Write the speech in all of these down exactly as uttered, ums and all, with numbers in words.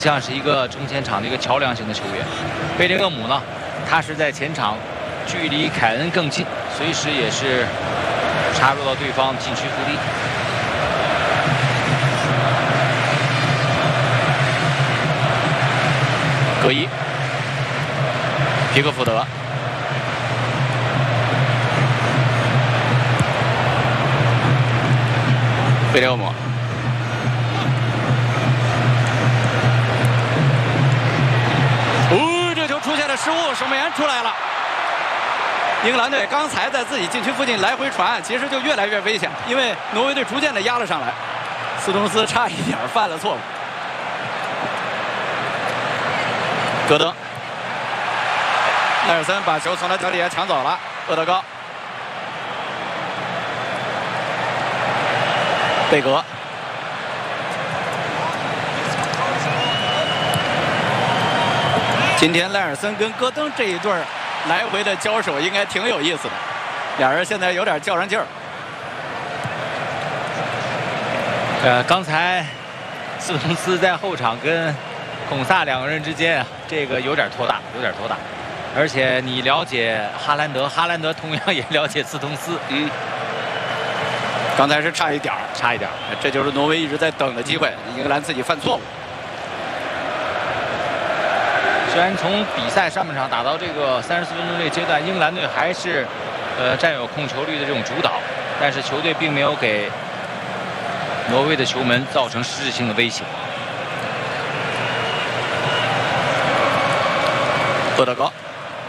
像是一个中前场的一个桥梁型的球员。贝林厄姆呢，他是在前场，距离凯恩更近，随时也是插入到对方禁区腹地。格伊、皮克福德、贝林厄姆。 出现了失误，守门员出来了。英格兰队刚才在自己禁区附近来回传，其实就越来越危险，因为挪威队逐渐的压了上来。斯通斯差一点犯了错误。戈登，奈尔森把球从他脚底下抢走了。厄德高，贝格。 今天赖尔森跟戈登这一对来回的交手应该挺有意思的，俩人现在有点较上劲儿。 呃，刚才斯通斯在后场跟孔萨两个人之间啊，这个有点拖大，有点拖大。而且你了解哈兰德，哈兰德同样也了解斯通斯。 嗯，刚才是差一点儿， 差一点儿， 这就是挪威一直在等的机会，英格兰自己犯错误。 虽然从比赛上半场打到这个三十四分钟这个阶段，英格兰队还是呃占有控球率的这种主导，但是球队并没有给挪威的球门造成实质性的威胁。 厄德高，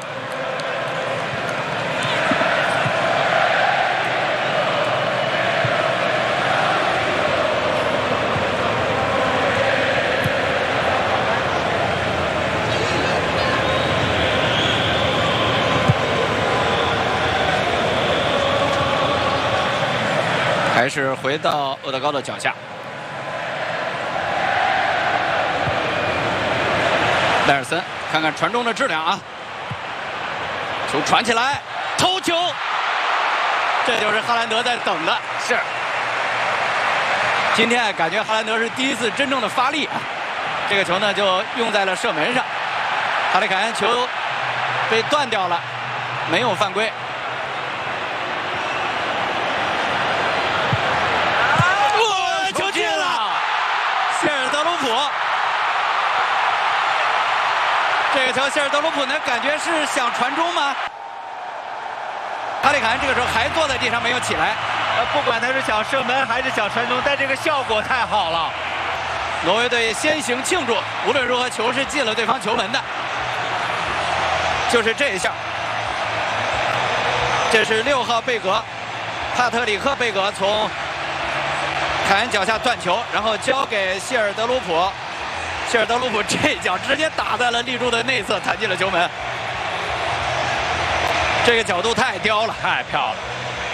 还是回到厄德高的脚下。赖尔森，看看传中的质量啊！球传起来，头球，这就是哈兰德在等的。 是， 今天感觉哈兰德是第一次真正的发力啊！这个球呢就用在了射门上，哈里凯恩球被断掉了，没有犯规。 这个球，谢尔德鲁普呢，感觉是想传中吗？哈里凯恩这个时候还坐在地上没有起来。 呃，不管他是想射门还是想传中，但这个效果太好了。 挪威队先行庆祝，无论如何球是进了对方球门的，就是这一下。这是六号贝格，帕特里克·贝格从凯恩脚下断球，然后交给谢尔德鲁普。 谢尔德鲁普这一脚直接打在了立柱的内侧，弹进了球门。这个角度太刁了， 太漂亮了。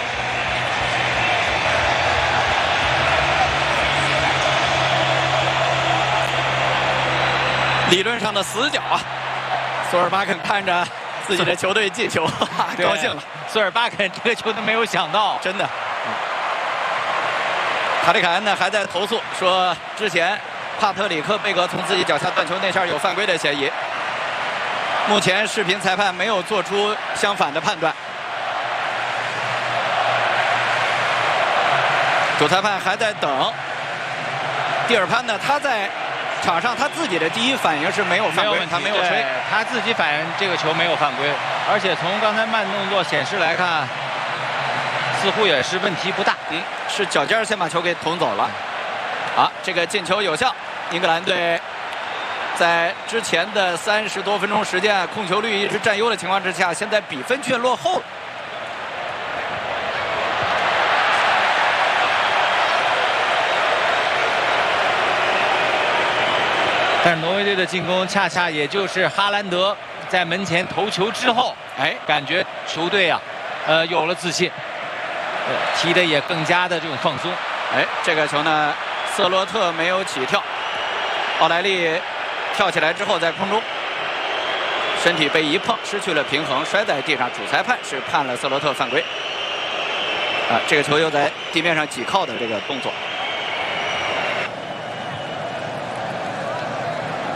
理论上的死角啊！索尔巴肯看着自己的球队进球，高兴了。 索尔巴肯这个球都没有想到， 真的。哈里凯恩呢还在投诉说之前。 帕特里克·贝格从自己脚下断球那下有犯规的嫌疑，目前视频裁判没有做出相反的判断。主裁判还在等。蒂尔潘呢，他在场上他自己的第一反应是没有犯规，他没有吹， 他自己反应这个球没有犯规，而且从刚才慢动作显示来看，似乎也是问题不大。 嗯，是脚尖先把球给捅走了。啊，这个进球有效。 英格兰队在之前的三十多分钟时间，控球率一直占优的情况之下，现在比分却落后了。 但是挪威队的进攻恰恰也就是哈兰德在门前头球之后，哎，感觉球队啊，呃，有了自信，呃，踢得也更加的这种放松。 哎，这个球呢，瑟洛特没有起跳。 奥莱利跳起来之后，在空中身体被一碰，失去了平衡，摔在地上。主裁判是判了瑟洛特犯规。啊，这个球又在地面上挤靠的这个动作。